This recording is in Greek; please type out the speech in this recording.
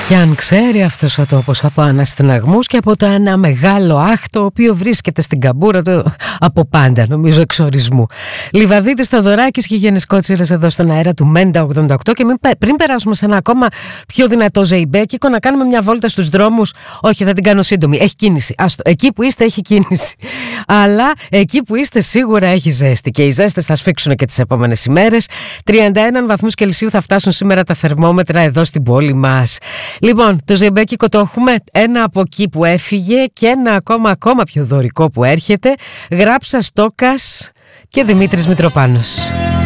Και αν ξέρει αυτός ο τόπος από αναστεναγμούς και από το ένα μεγάλο αχ το οποίο βρίσκεται στην καμπούρα του από πάντα, νομίζω εξορισμού. Λιβαδίτης Θοδωράκης και Γιάννης Κότσιρας εδώ στον αέρα του Μέντα 88 και πριν περάσουμε σε ένα ακόμα πιο δυνατό ζεϊμπέκικο να κάνουμε μια βόλτα στους δρόμους. Όχι, θα την κάνω σύντομη, έχει κίνηση. Άστο, εκεί που είστε έχει κίνηση. Αλλά εκεί που είστε σίγουρα έχει ζέστη και οι ζέστες θα σφίξουν και τις επόμενες ημέρες. 31 βαθμούς Κελσίου θα φτάσουν σήμερα τα θερμόμετρα εδώ στην πόλη μας. Λοιπόν, το ζεϊμπέκικο το έχουμε, ένα από εκεί που έφυγε και ένα ακόμα πιο δωρικό που έρχεται. Γράψα Στόκας και Δημήτρης Μητροπάνος.